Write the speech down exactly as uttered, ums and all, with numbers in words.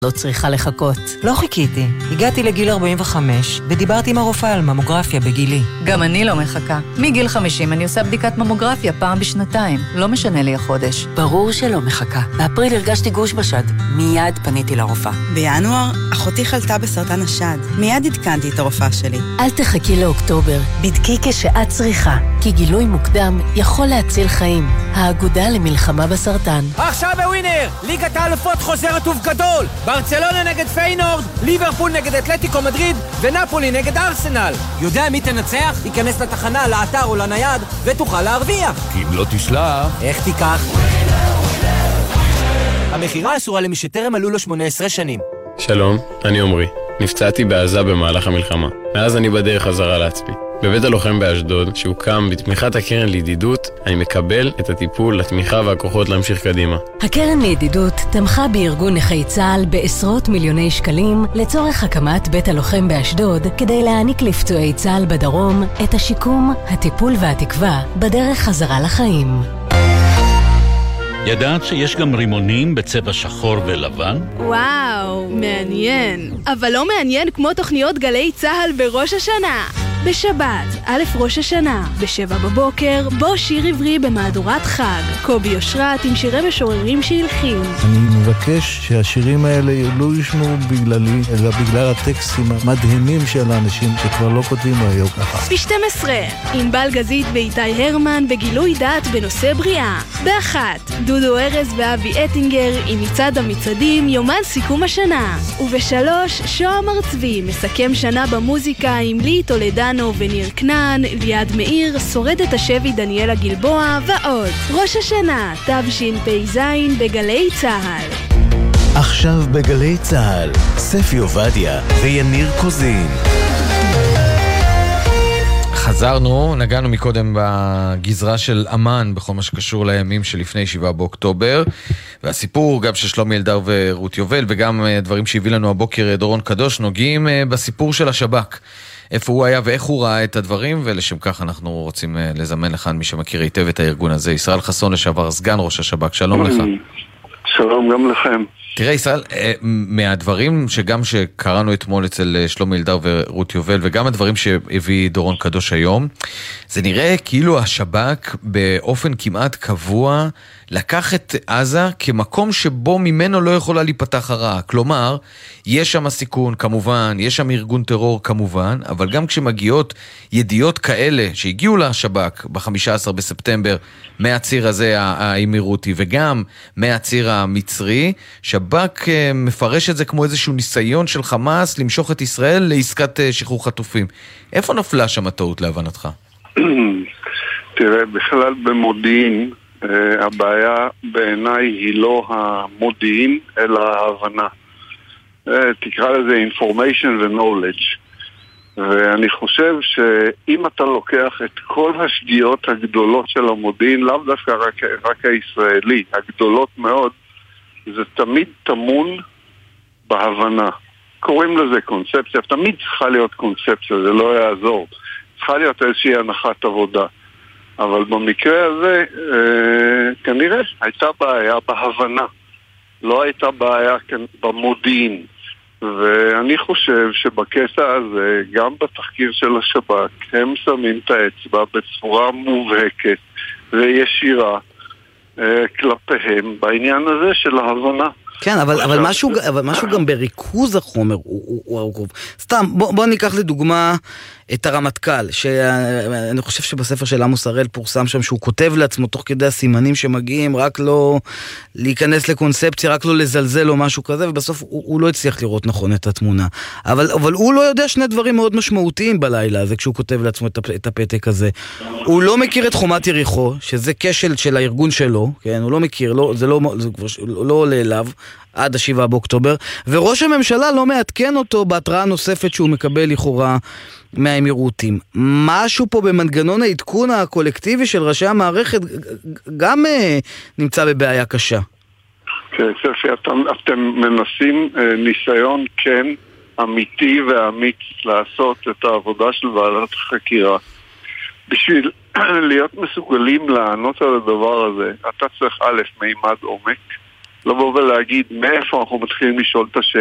לא צריכה לחכות. לא חיכיתי. הגעתי לגיל ארבעים וחמש ודיברתי עם הרופאה על ממוגרפיה בגילי. גם אני לא מחכה. מגיל חמישים אני עושה בדיקת ממוגרפיה פעם בשנתיים. לא משנה לי החודש. ברור שלא מחכה. באפריל הרגשתי גוש בשד. מיד פניתי לרופאה. בינואר אחותי חלתה בסרטן השד. מיד עדכנתי את הרופאה שלי. אל תחכי לאוקטובר. בדקי כשאת צריכה. כי גילוי מוקדם יכול להציל חיים. האגודה למלחמה בסרטן. עכשיו בווינר! ליגת האלופות חוזרת ובגדול! ברצלונה נגד פיינורד, ליברפול נגד אתלטיקו מדריד ונפולי נגד ארסנל. יודע מי תנצח? ייכנס לתחנה, לאתר או לנייד ותוכל להרוויח. כי אם לא תשלח... איך תיקח? המחירה אסורה למי שטרם מלאו לו שמונה עשרה שנים. שלום, אני עומרי. נפצעתי בעזה במהלך המלחמה. מאז אני בדרך חזרה לעצמי. בבית הלוחם באשדוד, שהוקם בתמיכת הקרן לידידות, אני מקבל את הטיפול, התמיכה והכוחות להמשיך קדימה. הקרן לידידות תמכה בארגון נכי צה"ל בעשרות מיליוני שקלים לצורך הקמת בית הלוחם באשדוד, כדי להעניק לפצועי צה"ל בדרום את השיקום, הטיפול והתקווה בדרך חזרה לחיים. ידעת שיש גם רימונים בצבע שחור ולבן? וואו, מעניין. אבל לא מעניין כמו תוכניות גלי צהל בראש השנה. בשבת, א' ראש השנה, בשבע בבוקר, בו שיר עברי במהדורת חג. קובי אושרת עם שירי משוררים שהלחין. אני מבקש שהשירים האלה לא ישמעו בגללי, אלא בגלל הטקסטים המדהימים של האנשים שכבר לא כותבים היום ככה. ב-שתים עשרה, ענבל גזית ואיתי הרמן בגילוי דעת בנושא בריאה. באחת, דודו ארז ואבי אטינגר עם מצעד המצעדים יומן סיכום השנה. ובשלוש, שוהם ארצבי מסכם שנה במוזיקה עם לי טולדן וניר כנען, ליד מאיר, שורדת השבי דניאלה גלבוע ועוד. ראש השנה, תשפ"ז בגלי צהל. עכשיו בגלי צהל, ספי עובדיה ויניר קוזין. חזרנו, נגענו מקודם בגזרה של אמן בכל מה שקשור לימים שלפני שבעה באוקטובר, והסיפור גם של שלומי אלדר ורות יובל וגם דברים שהביא לנו הבוקר דורון קדוש נוגעים בסיפור של השב"כ. איפה הוא היה ואיך הוא ראה את הדברים, ולשם כך אנחנו רוצים לזמן לכאן מי שמכיר היטב את הארגון הזה. ישראל חסון לשעבר, סגן ראש השב"כ, שלום לך. שלום גם לכם. תראה ישראל, מהדברים שגם שקראנו אתמול אצל שלומי אלדר ורות יובל, וגם הדברים שהביא דורון קדוש היום, זה נראה כאילו השב"כ באופן כמעט קבוע לקח את עזה כמקום שבו ממנו לא יכולה להיפתח הרעה. כלומר, יש שם סיכון כמובן, יש שם ארגון טרור כמובן, אבל גם כשמגיעות ידיעות כאלה שהגיעו לשב"כ ב-חמישה עשר בספטמבר מהציר הזה האמירותי וגם מהציר המצרי, שב"כ מפרש את זה כמו איזשהו ניסיון של חמאס למשוך את ישראל לעסקת שחרור חטופים. איפה נפלה שם הטעות להבנתך? תראה, בכלל במודיעין Uh, הבעיה בעיניי היא לא המודיעין אלא ההבנה. uh, תקרא לזה information ו-knowledge. ואני חושב שאם אתה לוקח את כל השגיאות הגדולות של המודיעין, לאו דווקא רק, רק הישראלי, הגדולות מאוד, זה תמיד תמון בהבנה. קוראים לזה קונספציה, תמיד צריכה להיות קונספציה, זה לא יעזור. צריכה להיות איזושהי הנחת עבודה. אבל במקרה הזה אה, כנראה הייתה בעיה בהבנה, לא הייתה בעיה במודיעין. ואני חושב שבקטע הזה, גם בתחקיר של השב"כ, הם שמים את האצבע בצורה מובהקת וישירה אה, כלפיהם בעניין הזה של ההבנה. כן, אבל, אבל, משהו, אבל משהו גם בריכוז החומר הוא, הוא, הוא, הוא. סתם, בוא, בוא ניקח לדוגמה את הרמטכ"ל, שאני חושב שבספר של עמוס הראל פורסם שם שהוא כותב לעצמו תוך כדי הסימנים שמגיעים, רק לא להיכנס לקונספציה, רק לא לזלזל או משהו כזה, ובסוף הוא, הוא לא הצליח לראות נכון את התמונה. אבל, אבל הוא לא יודע שני דברים מאוד משמעותיים בלילה הזה, כשהוא כותב לעצמו את, את הפתק הזה. הוא לא מכיר את חומת יריחו, שזה כשל של הארגון שלו, כן? הוא לא מכיר, לא, זה, לא, זה כבר לא עולה אליו, עד השבעה באוקטובר, וראש הממשלה לא מעדכן אותו בהתראה נוספת שהוא מקבל לכאורה מהאמירותים. משהו פה במנגנון העדכון הקולקטיבי של ראשי המערכת גם נמצא בבעיה קשה. כן, ספי, אתם, אתם מנסים ניסיון כן אמיתי ואמיץ לעשות את העבודה של ועדת החקירה. בשביל להיות מסוגלים לענות על הדבר הזה, אתה צריך א', מימד עומק, לבוא ולהגיד מאיפה אנחנו מתחילים לשאול את השאלה.